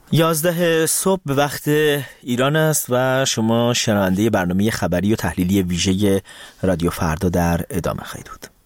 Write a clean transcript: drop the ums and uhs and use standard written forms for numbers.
11 صبح به وقت ایران است و شما شنونده برنامه خبری و تحلیلی ویژه رادیو فردا در ادامه خواهید بود.